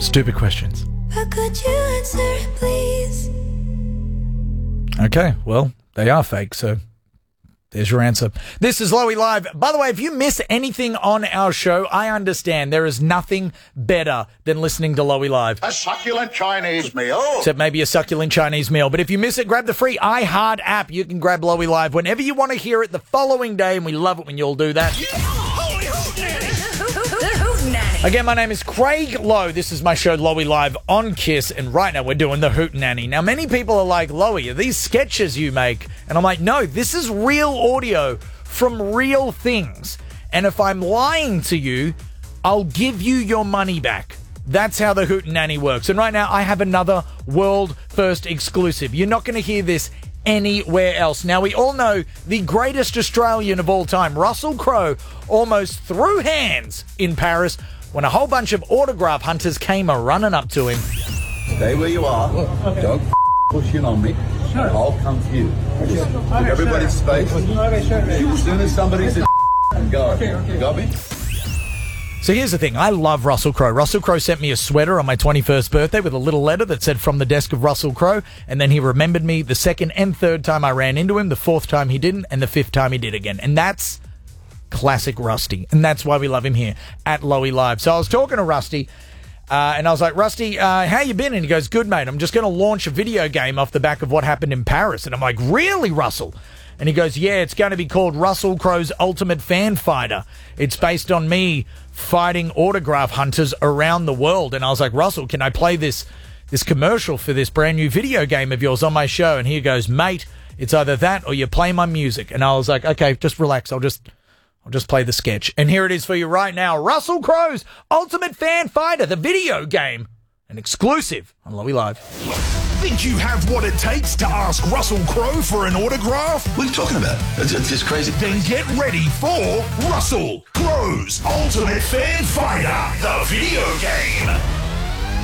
Stupid questions. But could you answer it, please? Okay, well, they are fake, so there's your answer. This is Lowy Live. By the way, if you miss anything on our show, I understand. There is nothing better than listening to Lowy Live. A succulent Chinese meal. Except maybe a succulent Chinese meal. But if you miss it, grab the free iHeart app. You can grab Lowy Live whenever you want to hear it the following day, and we love it when you all do that. Again, my name is Craig Lowe. This is my show, Lowy Live, on KISS, and right now we're doing the Hootenanny. Now, many people are like, Lowy, are these sketches you make? And I'm like, no, this is real audio from real things. And if I'm lying to you, I'll give you your money back. That's how the Hootenanny works. And right now, I have another world first exclusive. You're not going to hear this anywhere else. Now, we all know the greatest Australian of all time, Russell Crowe, almost threw hands in Paris when a whole bunch of autograph hunters came a-running up to him. Stay where you are. Don't push in on me. I'll come to you. Just give everybody space. As soon as somebody's in go. You got me? So here's the thing. I love Russell Crowe. Russell Crowe sent me a sweater on my 21st birthday with a little letter that said, "From the desk of Russell Crowe." And then he remembered me the second and third time I ran into him, the fourth time he didn't, and the fifth time he did again. And that's classic Rusty. And that's why we love him here at Lowy Live. So I was talking to Rusty, and I was like, Rusty, how you been? And he goes, good, mate. I'm just going to launch a video game off the back of what happened in Paris. And I'm like, really, Russell? And he goes, yeah, it's going to be called Russell Crowe's Ultimate Fan Fighter. It's based on me fighting autograph hunters around the world. And I was like, Russell, can I play this commercial for this brand new video game of yours on my show? And he goes, mate, it's either that or you play my music. And I was like, okay, just relax. I'll just play the sketch. And here it is for you right now. Russell Crowe's Ultimate Fan Fighter, the video game. An exclusive on Lowy Live. Think you have what it takes to ask Russell Crowe for an autograph? What are you talking about? It's just crazy. Then get ready for Russell Crowe's Ultimate Fan Fighter, the video game.